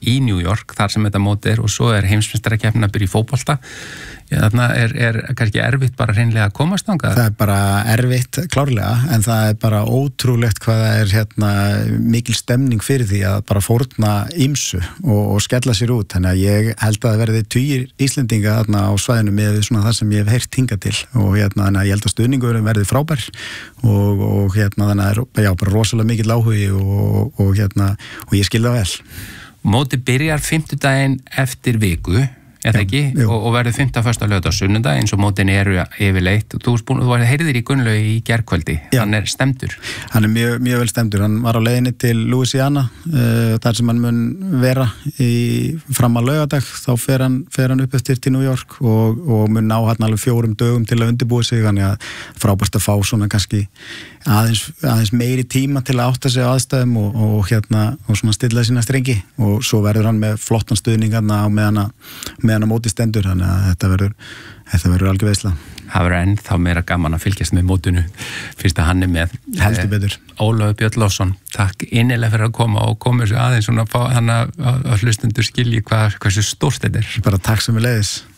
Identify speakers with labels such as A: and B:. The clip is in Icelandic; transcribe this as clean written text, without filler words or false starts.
A: í New York, þar sem þetta mót og svo heimsmeistarakeppnin að byrja í fótbolta. Þarna kannski erfitt bara hreinlega að komast þangað.
B: Það bara erfitt, klárlega, en það bara ótrúlegt hvað það mikil stemning fyrir því að bara fórna ýmsu og skella sér út. Þannig að ég held að það verði tugir Íslendinga þarna á svæðinu með svona það sem ég hef heyrt hingað til og þannig að ég held að stuðningurinn verði frábær og þannig að bara rosalega mikill áhugi og ég skil það vel.
A: Mótið byrjar 5. daginn eftir viku, eða ekki, og verður 5. föstudag, laugardag, sunnudag eins og mótin eru yfirleitt. Þú heyrðir í Gunnlaugi í gærkvöldi, hann stemdur.
B: Hann mjög vel stemdur, hann var á leiðinni til Louisiana, þar sem hann mun vera fram að laugardag, þá fer hann upp eftir til New York og mun ná hann alveg 4 dögum til að undirbúa sig, þannig að frábært að fá svona kannski aðeins meiri tíma til að átta sig á aðstæðum og svona stilla sína strengi og svo verður hann með flottan stuðning á meðan að móti stendur, þannig að þetta verður algjör veisla.
A: Það verður ennþá meira gaman að fylgjast með mótinu fyrst að hann með.
B: Heldur betur.
A: Ólafur Björn Lofsson, takk innilega fyrir að koma og koma þessu aðeins svona að hlustundur skilji hversu stórt þetta
B: Bara takk sem við leiðis.